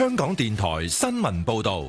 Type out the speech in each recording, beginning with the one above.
香港電台新聞報道。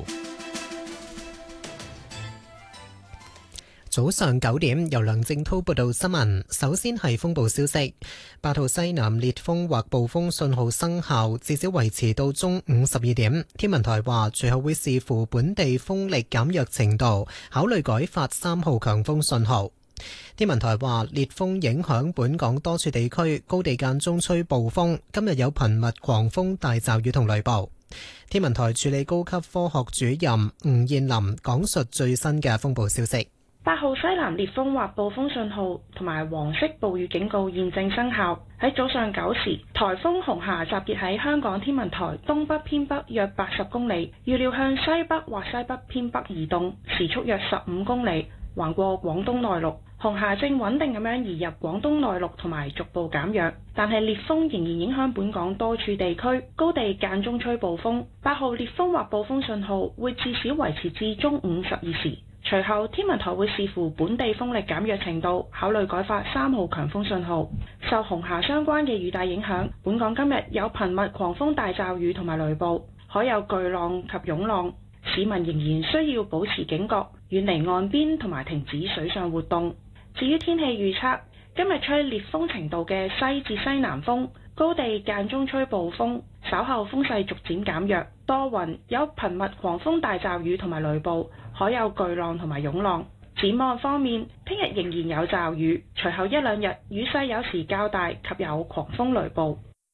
早上9點，由梁正滔報道新聞。首先係風暴消息，8號西南烈風或暴風信號生效，至少維持到中午12點。天文台話，隨後會視乎本地風力減弱程度，考慮改發3號強風信號。天文台話，烈風影響本港多處地區，高地間中吹暴風，今日有頻密狂風大驟雨同雷暴。天文台助理高級科學主任吳燕林講述最新嘅風暴消息。 8號西南烈風或暴風信號同埋黃色暴雨警告現正生效。喺早上9時，颱風紅霞集結喺香港天文台東北偏北約80公里，預料向西北或西北偏北移動，時速約15公里，橫過廣東內陸。紅霞正穩定咁樣移入廣東內陸同埋逐步減弱，但係烈風仍然影響本港多處地區，高地間中吹暴風。8號烈風或暴風信號會至少維持至中午12時。隨後，天文台會視乎本地風力減弱程度，考慮改發3號強風信號。受紅霞相關嘅雨帶影響，本港今日有頻密狂風大驟雨同埋雷暴，海有巨浪及湧浪，市民仍然需要保持警覺，遠離岸邊同埋停止水上活動。至於天氣預測，今日吹烈風程度嘅西至西南風，高地間中吹暴風，稍後風勢逐漸減弱，多雲，有頻密狂風大驟雨同埋雷暴，海有巨浪同埋湧浪。展望方面，聽日仍然有驟雨，隨後1-2日雨勢有時較大及有狂風雷暴。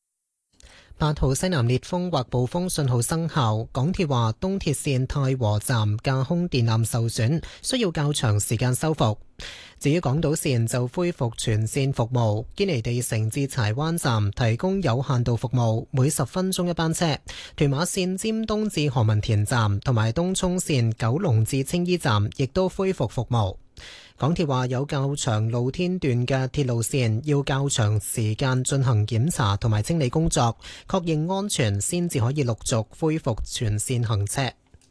8號西南烈風或暴風信號生效，港鐵話東鐵線太和站架空電纜受損，需要較長時間修復。至於港島線就恢復全線服務，堅尼地城至柴灣站提供有限度服務，每10分鐘一班車。屯馬線尖東至何文田站同埋東涌線九龍至青衣站亦都恢復服務。港鐵話有較長露天段嘅鐵路線要較長時間進行檢查同埋清理工作，確認安全先至可以陸續恢復全線行車。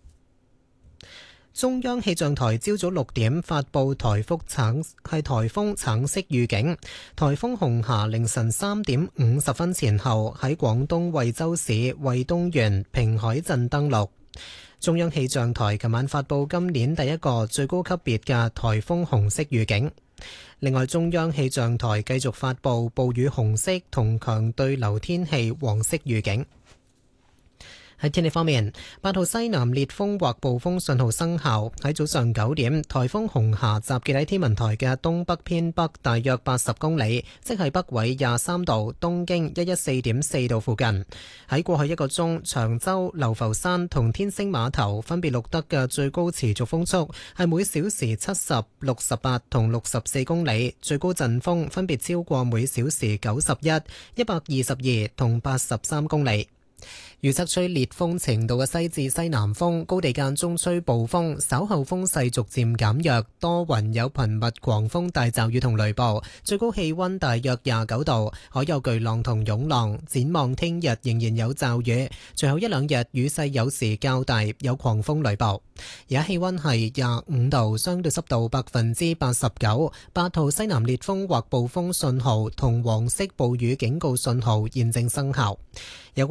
中央氣象台朝早6點發布颱風橙色預警，颱風紅霞凌晨3點50分前後喺廣東惠州市惠東縣平海鎮登陸。中央氣象台琴晚發布今年第一個最高級別嘅颱風紅色預警。另外，中央氣象台繼續發布暴雨紅色同強對流天氣黃色預警。喺天氣方面，8號西南烈風或暴風信號生效。喺早上9點，颱風紅霞集結喺天文台嘅東北偏北大約80公里，即係北緯23度、東經114.4度附近。喺過去1個鐘，長洲、流浮山同天星碼頭分別錄得嘅最高持續風速係每小時70、68同64公里，最高陣風分別超過每小時91、122同83公里。預測吹烈風程度嘅西至西南風，高地間中吹暴風，稍後風勢逐漸減弱，多雲有頻密狂風大驟雨同雷暴，最高氣溫大約29度，海有巨浪同湧浪。展望聽日仍然有驟雨，隨後1-2日雨勢有時較大，有狂風雷暴。而家氣溫係25度，相對濕度89%。8號西南烈風或暴風信號同黃色暴雨警告信號現正生效。有